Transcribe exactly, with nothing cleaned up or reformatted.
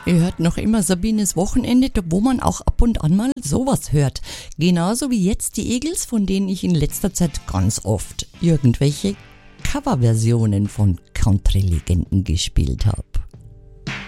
Ihr hört noch immer Sabines Wochenende, wo man auch ab und an mal sowas hört. Genauso wie jetzt die Eagles, von denen ich in letzter Zeit ganz oft irgendwelche Coverversionen von Country-Legenden gespielt habe.